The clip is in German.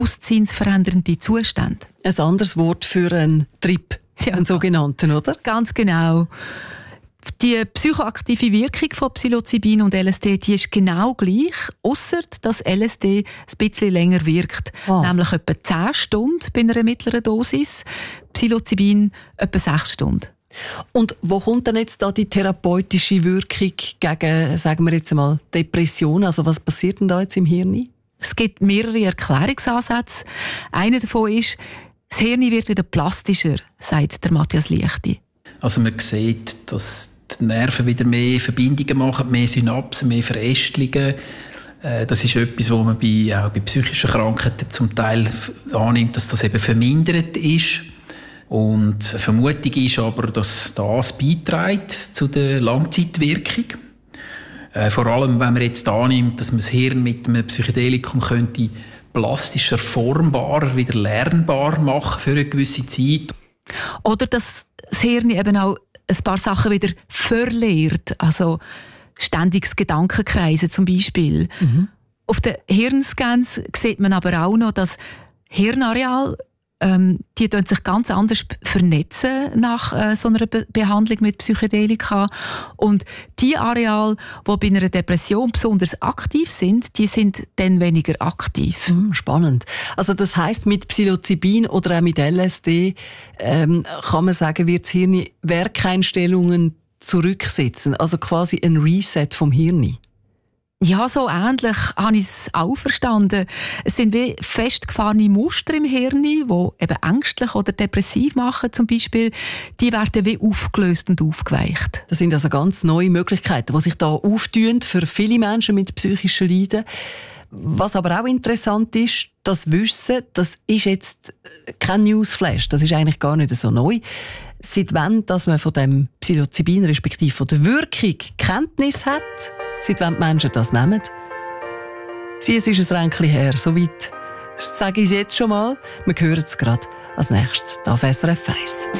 bewusstseinsverändernde Zustände. Ein anderes Wort für einen Trip, einen sogenannten, oder? Ganz genau. Die psychoaktive Wirkung von Psilocybin und LSD, die ist genau gleich, ausser dass LSD ein bisschen länger wirkt. Nämlich etwa 10 Stunden bei einer mittleren Dosis, Psilocybin etwa 6 Stunden. Und wo kommt denn jetzt da die therapeutische Wirkung gegen, sagen wir jetzt einmal, Depression? Also was passiert denn da jetzt im Hirn? Es gibt mehrere Erklärungsansätze. Einer davon ist, das Hirn wird wieder plastischer, sagt der Matthias Liechti. Also man sieht, dass die Nerven wieder mehr Verbindungen machen, mehr Synapsen, mehr Verästelungen. Das ist etwas, was man auch bei psychischen Krankheiten zum Teil annimmt, dass das eben vermindert ist. Und eine Vermutung ist aber, dass das beiträgt zu der Langzeitwirkung. Vor allem, wenn man jetzt annimmt, dass man das Hirn mit einem Psychedelikum könnte plastisch erformbar, wieder lernbar machen für eine gewisse Zeit. Oder dass das Hirn eben auch ein paar Sachen wieder verliert. Also ständiges Gedankenkreisen zum Beispiel. Auf den Hirnscans sieht man aber auch noch, dass Hirnareal die sich ganz anders vernetzen nach so einer Behandlung mit Psychedelika. Und die Areale, die bei einer Depression besonders aktiv sind, die sind dann weniger aktiv. Spannend. Also das heisst, mit Psilocybin oder auch mit LSD kann man sagen, wird das Hirn Werkeinstellungen zurücksetzen. Also quasi ein Reset vom Hirn. Ja, so ähnlich habe ich es auch verstanden. Es sind wie festgefahrene Muster im Hirn, die eben ängstlich oder depressiv machen zum Beispiel. Die werden wie aufgelöst und aufgeweicht. Das sind also ganz neue Möglichkeiten, die sich da auftun für viele Menschen mit psychischen Leiden. Was aber auch interessant ist, das Wissen, das ist jetzt kein Newsflash, das ist eigentlich gar nicht so neu. Seit wann, dass man von dem Psilocybin respektive von der Wirkung Kenntnis hat, seit wann die Menschen das nehmen? Es ist ein Ränkchen her, soweit sage ich es jetzt schon mal. Wir hören es gerade als nächstes auf SRF 1.